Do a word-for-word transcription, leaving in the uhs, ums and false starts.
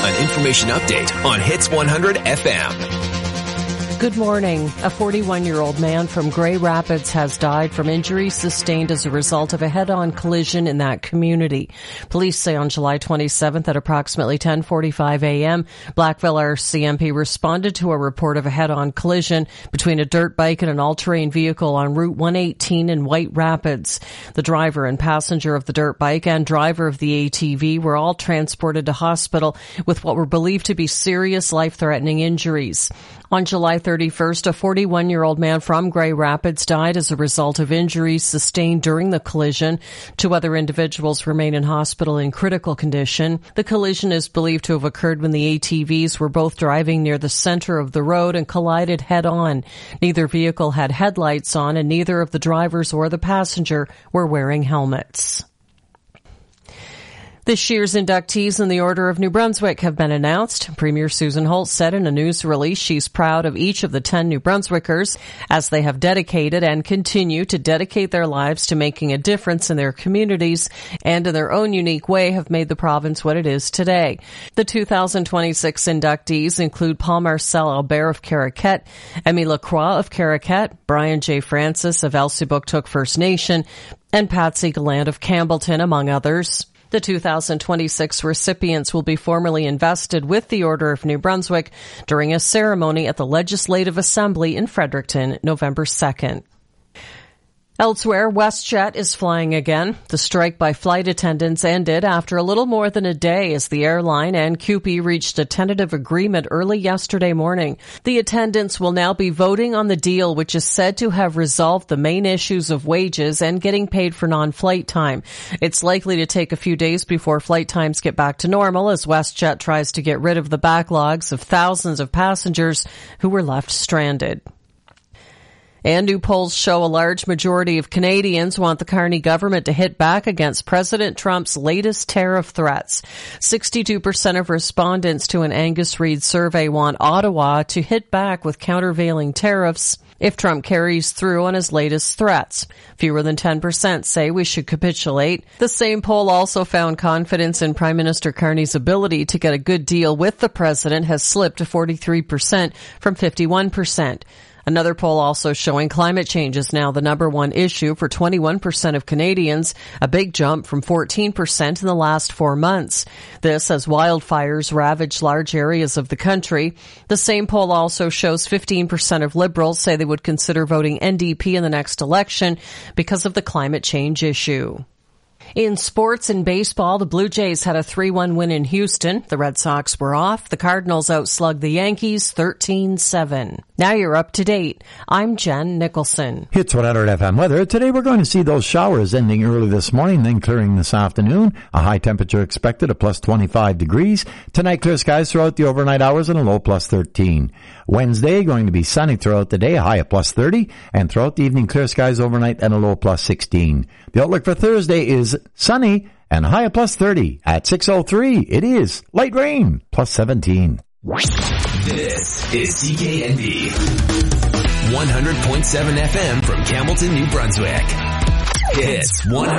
An information update on Hits one hundred F M. Good morning. A forty-one-year-old man from Gray Rapids has died from injuries sustained as a result of a head-on collision in that community. Police say on July twenty-seventh at approximately ten forty-five a.m., Blackville R C M P responded to a report of a head-on collision between a dirt bike and an all-terrain vehicle on Route one eighteen in White Rapids. The driver and passenger of the dirt bike and driver of the A T V were all transported to hospital with what were believed to be serious life-threatening injuries. On July thirty-first, a forty-one-year-old man from Gray Rapids died as a result of injuries sustained during the collision. Two other individuals remain in hospital in critical condition. The collision is believed to have occurred when the A T Vs were both driving near the center of the road and collided head-on. Neither vehicle had headlights on, and neither of the drivers or the passenger were wearing helmets. This year's inductees in the Order of New Brunswick have been announced. Premier Susan Holt said in a news release she's proud of each of the ten New Brunswickers as they have dedicated and continue to dedicate their lives to making a difference in their communities and in their own unique way have made the province what it is today. The two thousand twenty-six inductees include Paul Marcel Albert of Caraquet, Emmy Lacroix of Caraquet, Brian J. Francis of Elsipogtog First Nation, and Patsy Gallant of Campbellton, among others. The two thousand twenty-six recipients will be formally invested with the Order of New Brunswick during a ceremony at the Legislative Assembly in Fredericton, November second. Elsewhere, WestJet is flying again. The strike by flight attendants ended after a little more than a day as the airline and C U P E reached a tentative agreement early yesterday morning. The attendants will now be voting on the deal, which is said to have resolved the main issues of wages and getting paid for non-flight time. It's likely to take a few days before flight times get back to normal as WestJet tries to get rid of the backlogs of thousands of passengers who were left stranded. And new polls show a large majority of Canadians want the Carney government to hit back against President Trump's latest tariff threats. sixty-two percent of respondents to an Angus Reid survey want Ottawa to hit back with countervailing tariffs if Trump carries through on his latest threats. Fewer than ten percent say we should capitulate. The same poll also found confidence in Prime Minister Carney's ability to get a good deal with the president has slipped to forty-three percent from fifty-one percent. Another poll also showing climate change is now the number one issue for twenty-one percent of Canadians, a big jump from fourteen percent in the last four months. This as wildfires ravage large areas of the country. The same poll also shows fifteen percent of Liberals say they would consider voting N D P in the next election because of the climate change issue. In sports and baseball, the Blue Jays had a three one win in Houston. The Red Sox were off. The Cardinals outslugged the Yankees thirteen seven. Now you're up to date. I'm Jen Nicholson. Hits one hundred F M weather. Today we're going to see those showers ending early this morning, then clearing this afternoon. A high temperature expected of plus twenty-five degrees. Tonight clear skies throughout the overnight hours and a low plus thirteen. Wednesday going to be sunny throughout the day, a high of plus thirty. And throughout the evening clear skies overnight and a low plus sixteen. The outlook for Thursday is sunny and a high of plus thirty. At six oh three, it is light rain, plus seventeen. This is C K N B, one hundred point seven F M from Campbellton, New Brunswick. Hits one hundred.